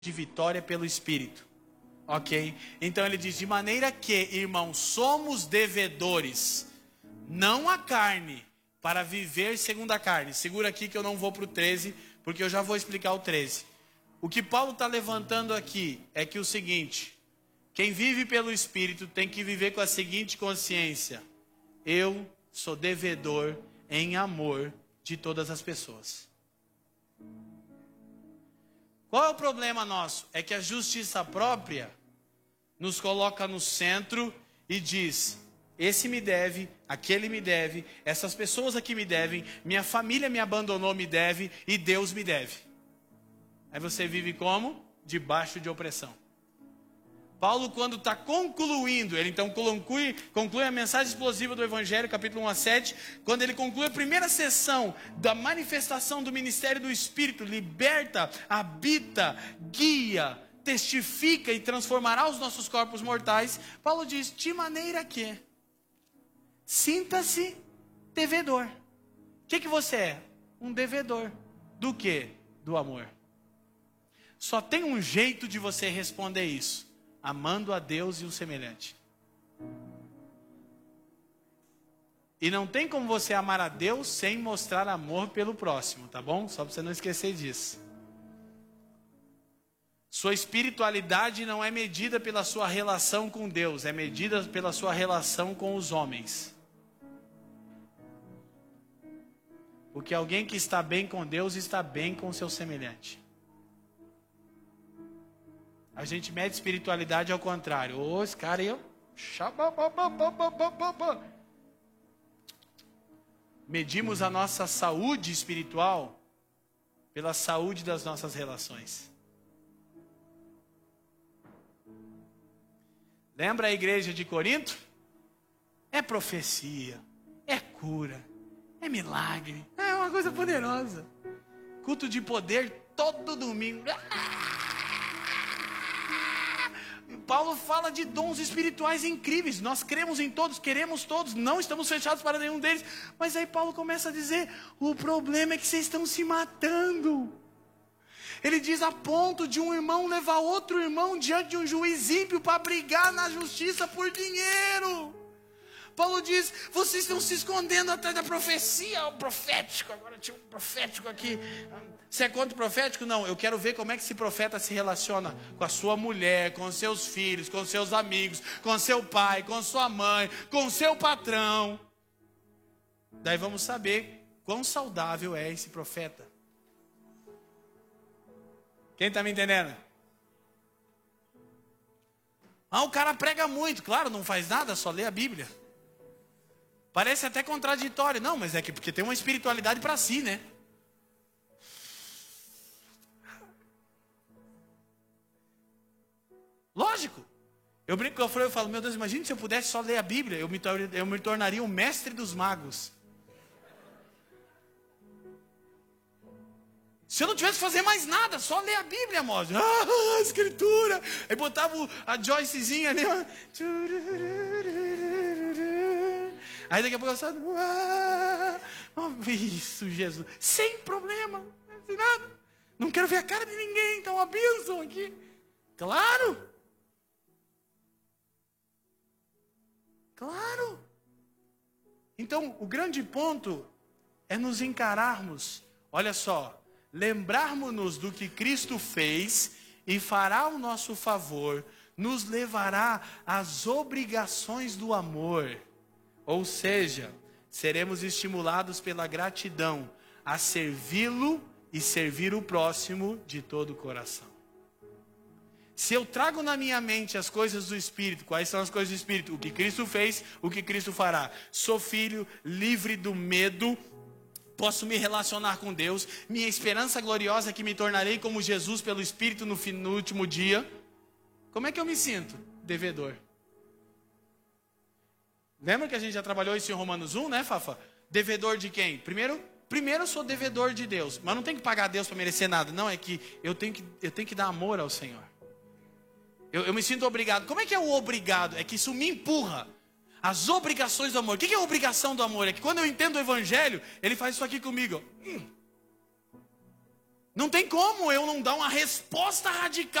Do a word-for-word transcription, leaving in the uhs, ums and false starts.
de vitória pelo Espírito. Ok? Então ele diz, de maneira que, irmãos, somos devedores, não a carne, para viver segundo a carne. Segura aqui que eu não vou para o treze, porque eu já vou explicar o treze. O que Paulo está levantando aqui é que o seguinte, quem vive pelo Espírito tem que viver com a seguinte consciência: eu sou devedor em amor de todas as pessoas. Qual é o problema nosso? É que a justiça própria nos coloca no centro e diz, esse me deve, aquele me deve, essas pessoas aqui me devem, minha família me abandonou, me deve, e Deus me deve. Aí você vive como? Debaixo de opressão. Paulo, quando está concluindo, ele então conclui, conclui a mensagem explosiva do Evangelho, capítulo um a sete, quando ele conclui a primeira sessão da manifestação do ministério do Espírito, liberta, habita, guia, testifica e transformará os nossos corpos mortais, Paulo diz, de maneira que sinta-se devedor. O que, que você é? Um devedor. Do quê? Do amor. Só tem um jeito de você responder isso: amando a Deus e o semelhante. E não tem como você amar a Deus sem mostrar amor pelo próximo, tá bom? Só para você não esquecer disso. Sua espiritualidade não é medida pela sua relação com Deus, é medida pela sua relação com os homens. Porque alguém que está bem com Deus está bem com o seu semelhante. A gente mede espiritualidade ao contrário. Ô, esse cara aí, eu... medimos a nossa saúde espiritual pela saúde das nossas relações. Lembra a igreja de Corinto? É profecia, é cura, é milagre, é uma coisa poderosa. Culto de poder todo domingo. Paulo fala de dons espirituais incríveis. Nós cremos em todos, queremos todos, não estamos fechados para nenhum deles. Mas aí Paulo começa a dizer, o problema é que vocês estão se matando. Ele diz, a ponto de um irmão levar outro irmão diante de um juiz ímpio para brigar na justiça por dinheiro. Paulo diz, vocês estão se escondendo atrás da profecia, o profético. Agora tinha um profético aqui. Você é contra o profético? Não, eu quero ver como é que esse profeta se relaciona com a sua mulher, com seus filhos, com seus amigos, com seu pai, com sua mãe, com seu patrão. Daí vamos saber quão saudável é esse profeta. Quem está me entendendo? Ah, o cara prega muito. Claro, não faz nada, só lê a Bíblia. Parece até contraditório. Não, mas é que porque tem uma espiritualidade para si, né? Lógico. Eu brinco com o Alfredo e falo, meu Deus, imagine se eu pudesse só ler a Bíblia. Eu me, eu me tornaria o mestre dos magos. Se eu não tivesse que fazer mais nada, só ler a Bíblia, moço. Ah, a escritura. Aí botava a Joycezinha ali. Aí daqui a pouco eu saio. Ah, isso, Jesus. Sem problema. Sem nada. Não quero ver a cara de ninguém. Então, uma bênção aqui. Claro. Claro. Então, o grande ponto é nos encararmos. Olha só. Lembrarmos-nos do que Cristo fez e fará ao nosso favor, nos levará às obrigações do amor. Ou seja, seremos estimulados pela gratidão a servi-lo e servir o próximo de todo o coração. Se eu trago na minha mente as coisas do Espírito, quais são as coisas do Espírito? O que Cristo fez, o que Cristo fará. Sou filho, livre do medo, posso me relacionar com Deus, minha esperança gloriosa é que me tornarei como Jesus pelo Espírito no, fim, no último dia. Como é que eu me sinto? Devedor. Lembra que a gente já trabalhou isso em Romanos um, né, Fafa? Devedor de quem? Primeiro, primeiro eu sou devedor de Deus, mas não tenho que pagar a Deus para merecer nada. Não, é que eu tenho que, eu tenho que dar amor ao Senhor. Eu, eu me sinto obrigado. Como é que é o obrigado? É que isso me empurra. As obrigações do amor. O que é a obrigação do amor? É que quando eu entendo o Evangelho, ele faz isso aqui comigo. Hum. Não tem como eu não dar uma resposta radical